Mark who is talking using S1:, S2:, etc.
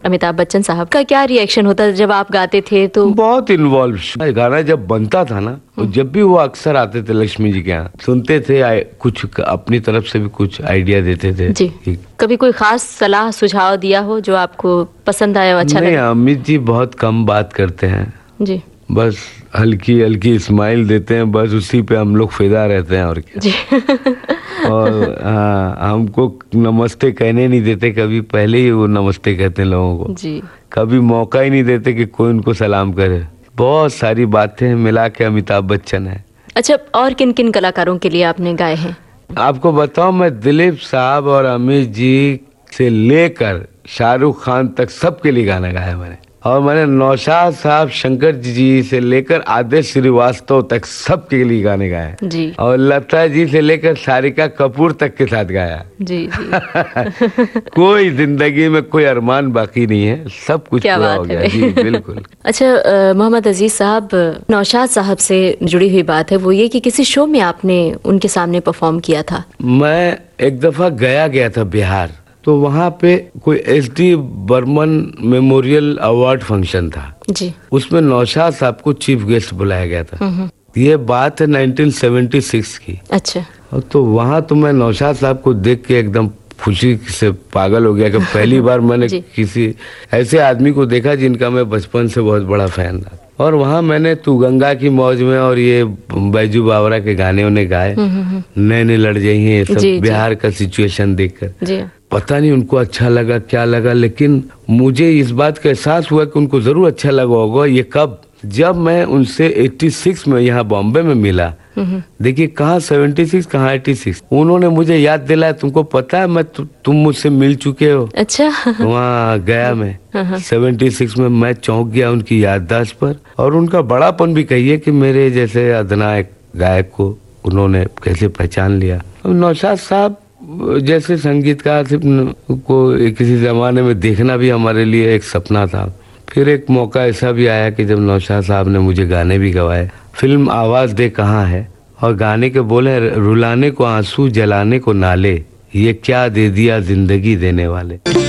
S1: अमिताभ बच्चन साहब का क्या रिएक्शन होता जब आप गाते थे? तो
S2: बहुत इन्वॉल्व। गाना जब बनता था ना, तो जब भी वो अक्सर आते थे लक्ष्मी जी के यहाँ, सुनते थे, कुछ अपनी तरफ से भी कुछ आइडिया देते थे
S1: जी। कभी कोई खास सलाह सुझाव दिया हो जो आपको पसंद आया, अच्छा
S2: नहीं,
S1: लगा?
S2: अमित जी बहुत कम बात करते हैं
S1: जी।
S2: बस हल्की हल्की स्माइल देते हैं, बस उसी पे हम लोग फिदा रहते हैं और क्या
S1: जी।
S2: और हाँ, हमको नमस्ते कहने नहीं देते कभी, पहले ही वो नमस्ते कहते हैं लोगों को
S1: जी।
S2: कभी मौका ही नहीं देते कि कोई उनको सलाम करे। बहुत सारी बातें मिला के अमिताभ बच्चन है।
S1: अच्छा, और किन किन कलाकारों के लिए आपने गाए हैं?
S2: आपको बताऊं, मैं दिलीप साहब और अमित जी से लेकर शाहरुख खान तक सबके लिए गाना गाया मैंने। और मैंने नौशाद साहब, शंकर जी से लेकर आदेश श्रीवास्तव तक सबके लिए गाने गाए
S1: जी।
S2: और लता जी से लेकर सारिका कपूर तक के साथ गाया।
S1: जी जी।
S2: कोई जिंदगी में कोई अरमान बाकी नहीं है, सब कुछ पूरा हो गया। जी बिल्कुल।
S1: अच्छा मोहम्मद अजीज साहब, नौशाद साहब से जुड़ी हुई बात है वो ये कि किसी शो में आपने उनके सामने परफॉर्म किया था।
S2: मैं एक दफा गया था बिहार, तो वहाँ पे कोई SD Burman memorial award function था
S1: जी।
S2: उसमें नौशाद साहब को चीफ गेस्ट बुलाया गया था। ये बात है 1976 की।
S1: अच्छा।
S2: तो वहाँ तो मैं नौशाद साहब को देख के एकदम खुशी से पागल हो गया कि पहली बार मैंने किसी ऐसे आदमी को देखा जिनका मैं बचपन से बहुत बड़ा फैन था। और वहाँ मैंने तू गंगा की मौज में और ये बैजू बावरा के गाने उन्हें गाए, नैने लड़ जाई हैं, ये सब बिहार का सिचुएशन देखकर। पता नहीं उनको अच्छा लगा क्या लगा, लेकिन मुझे इस बात का एहसास हुआ कि उनको जरूर अच्छा लगा होगा। ये कब? जब मैं उनसे 86 में यहाँ बॉम्बे में मिला। देखिए कहाँ 76 कहाँ 86। उन्होंने मुझे याद दिलाया, तुमको पता है मैं तुम मुझसे मिल चुके हो।
S1: अच्छा।
S2: वहाँ गया मैं 76 में, मैं चौंक गया उनकी याददाश्त पर। और उनका बड़ापन भी कहिए कि मेरे जैसे अदनायक गायक को उन्होंने कैसे पहचान लिया। नौशाद साहब जैसे संगीतकार को किसी जमाने में देखना भी हमारे लिए एक सपना था। फिर एक मौका ऐसा भी आया कि जब नौशाद साहब ने मुझे गाने भी गवाए। फिल्म आवाज दे कहाँ है, और गाने के बोले, रुलाने को आंसू जलाने को नाले, ये क्या दे दिया जिंदगी देने वाले।